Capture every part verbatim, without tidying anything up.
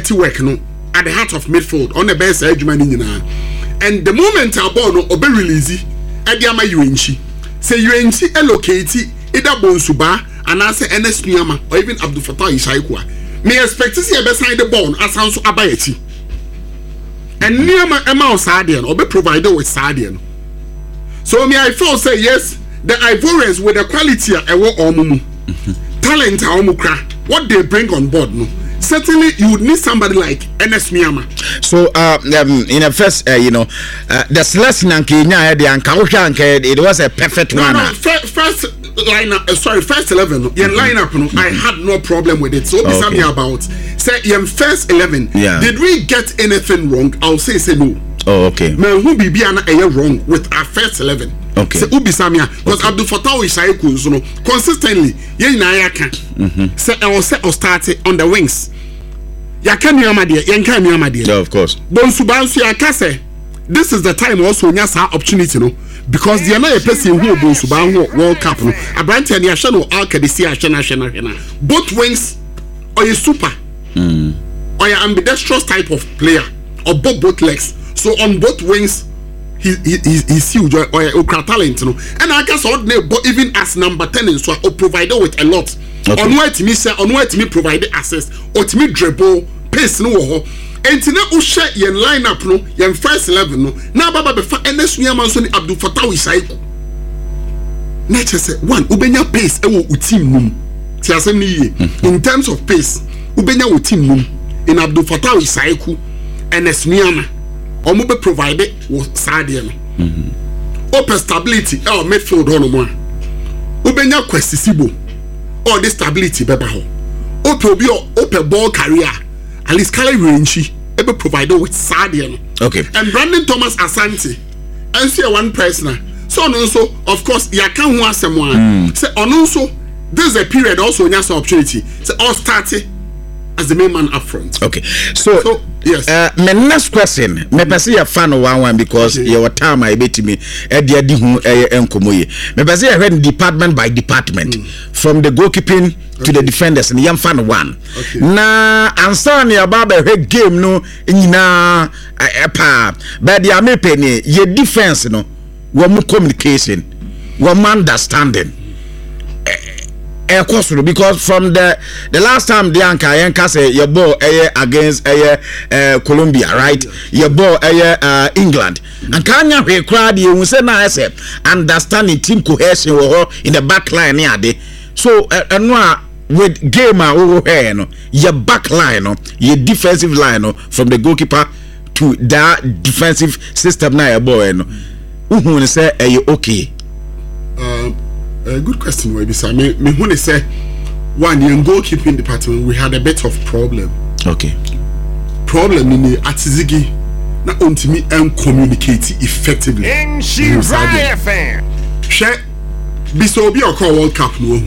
work no at the heart of midfield on the best edge man in and the moment our ball no obe release Ediama Yuenchi. Say Yuenchi allocate either Bonsuba and answer N S Niyama or even Abdul Fattah Ishaikwa. Me expect to see a beside the ball as Sansu Abayeti. And Niyama Emma Sardian or be provided with Sardian. So me I feel say yes, the Ivorians with the quality of Ewo Omumu. Talent Omukra, what they bring on board no. Certainly, you would need somebody like N S Miyama. So, uh, um, in the first, uh, you know, uh, the lesson it was a perfect no, one. No, first, first lineup, uh, sorry, first eleven. Mm-hmm. Yeah, lineup, no, mm-hmm. I had no problem with it. So, okay. Tell me about say, yeah, first eleven. Yeah. Did we get anything wrong? I'll say, say no. Oh, okay. Man, who be be wrong with our first eleven? Okay. Say Ubi Samia because okay. Abdul Fattah Ishaikwa, so no consistently. Yeah, na yaka. Say I was set or started on the wings. Yaka Niyama dia, yanka Niyama dia. Yeah, of course. Bonsubansu yaka say this is the time also when you have opportunity no because they are not a person who Bonsuban World Cup no. Abrante and Yasha no Alkadisi Ashana Ashana Ashana. Both wings or a super mm. or an ambidextrous type of player or both both legs. So on both wings. He he he's huge or or talent, you know. And I guess ordinary, but even as number ten in so or provided with a lot. Okay. On what me say, on what me provided access, or to me dribble, pace no ho. And to now share your lineup no, your first eleven no. Now baba befa N S Niyama so ni Abdul Fattah Ishaikwa. Nature say one ubenya pace e wo team num. Ti asem ni ye. In terms of pace, ubenya wo team num. In Abdul Fattah Ishaikwa, N S Niyama. Or be provided with Sardian. Mm-hmm. Open stability or midfield on one. Ubenya Kwesisibo or the stability bebaho. Open be open ball career. At least Kale Renchi be provided with Sardian. Okay. And Brandon Thomas Asante. And see one person. So also, of course, you can't want someone. Say also, there's a period also in your opportunity. Say all started as the main man up front. Okay. So, so yes. Uh, my next question, me pese ya fan one one because okay. Your time I bet me e dia di hu e enkomoye. Me pese ya head department by department mm. from the goalkeeping okay. to the defenders and yam fan one. Okay. Na ansa ne ababa head game no nyina epa. But dia me penny ye defense no wo mu communication, wo understanding. Because from the the last time the anka yanka say your ball against uh, Colombia, right? Your ball uh, England. And Kanya we crowd you say na say understanding team cohesion in the back line here. So uh, with game over here, no, your back line, no, your defensive line, no, from the goalkeeper to that defensive system now, boy, no. Who say are you okay? Um. A uh, good question, Webby. So, me, me when they say one in goalkeeping department, we had a bit of problem. Okay. Problem in the Atizigi, not only me and communicate effectively. In Shiraya fan. Share, Bisobi or call World Cup no.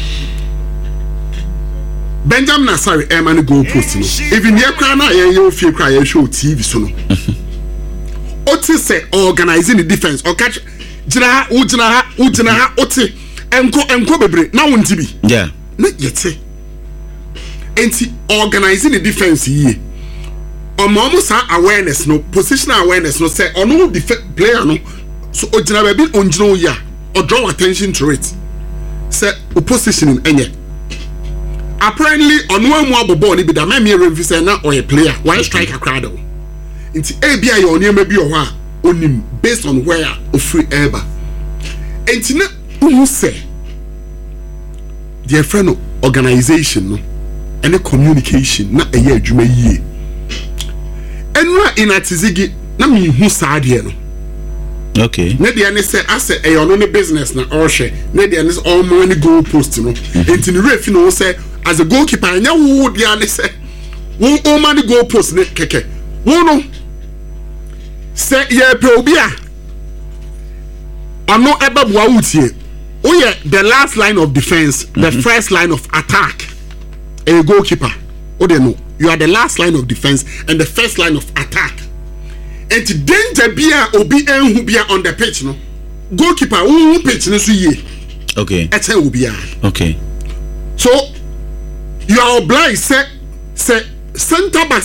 Benjamin Nasari, I'm an goal post. Even your crown, I you feel cry show T V so no. Otis say organizing the defense or catch. Jina ujina ujina oti enko enko bebre na wonti bi yeah na yete enti organizing the defense here omo sa awareness no positional awareness no say ono player no so ojina ba bi onjina ya or draw attention to it say opposition enye apparently ono amu abobo ni bi da ma me revi say na oye player why striker crowd enti e bia ye ono ma bi o ho a onim based on where of free ever and na who say dear friend no organization no and communication na eye adwuma yie enra in Atizigi na me hu saade no okay na dia ne say ase e ono ne business na or hwe na dia ne all money goal post no enti ne ref no say as a goalkeeper anya wo dia ne say wo all money goal post ne keke wo no say ye pe obi a ano eba bua wutie o ye the last line of defense mm-hmm. the first line of attack a goalkeeper o de no you are the last line of defense and the first line of attack and danger bia obi enhu bia on the pitch no goalkeeper who pitch no so ye okay e tell obi a okay so you are obliged say say center back